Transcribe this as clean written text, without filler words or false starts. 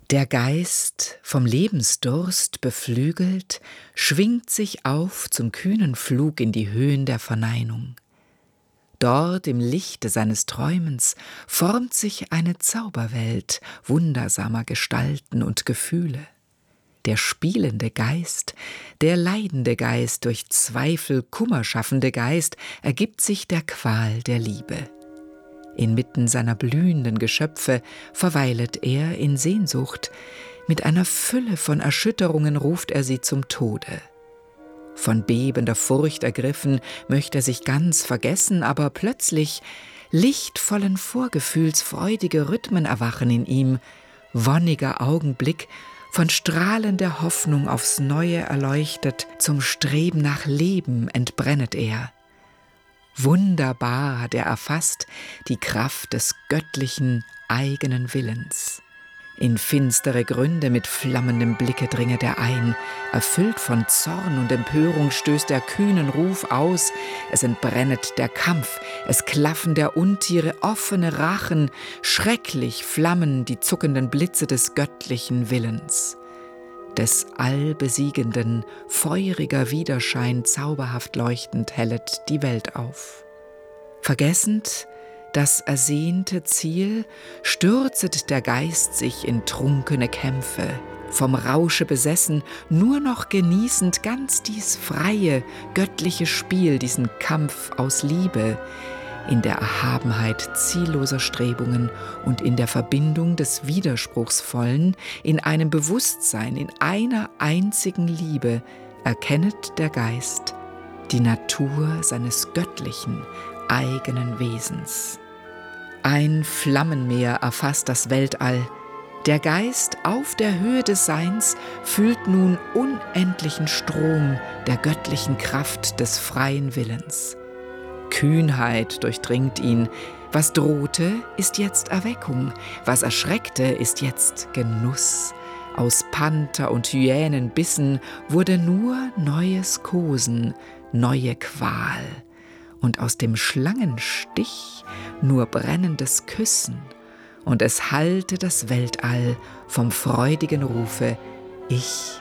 Der Geist, vom Lebensdurst beflügelt, schwingt sich auf zum kühnen Flug in die Höhen der Verneinung. Dort im Lichte seines Träumens formt sich eine Zauberwelt wundersamer Gestalten und Gefühle. Der spielende Geist, der leidende Geist, durch Zweifel Kummer schaffende Geist, ergibt sich der Qual der Liebe. Inmitten seiner blühenden Geschöpfe verweilet er in Sehnsucht, mit einer Fülle von Erschütterungen ruft er sie zum Tode. Von bebender Furcht ergriffen, möchte er sich ganz vergessen, aber plötzlich lichtvollen Vorgefühls freudige Rhythmen erwachen in ihm, wonniger Augenblick, von strahlender Hoffnung aufs Neue erleuchtet, zum Streben nach Leben entbrennet er. Wunderbar hat er erfasst die Kraft des göttlichen eigenen Willens. In finstere Gründe mit flammendem Blicke dringet er ein, erfüllt von Zorn und Empörung stößt er kühnen Ruf aus, es entbrennet der Kampf, es klaffen der Untiere offene Rachen, schrecklich flammen die zuckenden Blitze des göttlichen Willens. Des Allbesiegenden, feuriger Widerschein zauberhaft leuchtend hellet die Welt auf. Vergessend das ersehnte Ziel, stürzet der Geist sich in trunkene Kämpfe, vom Rausche besessen, nur noch genießend ganz dies freie, göttliche Spiel, diesen Kampf aus Liebe, in der Erhabenheit zielloser Strebungen und in der Verbindung des Widerspruchsvollen, in einem Bewusstsein, in einer einzigen Liebe, erkennet der Geist die Natur seines göttlichen, eigenen Wesens. Ein Flammenmeer erfasst das Weltall. Der Geist auf der Höhe des Seins fühlt nun unendlichen Strom der göttlichen Kraft des freien Willens. Kühnheit durchdringt ihn. Was drohte, ist jetzt Erweckung. Was erschreckte, ist jetzt Genuss. Aus Panther und Hyänenbissen wurde nur neues Kosen, neue Qual. Und aus dem Schlangenstich nur brennendes Küssen. Und es hallte das Weltall vom freudigen Rufe: Ich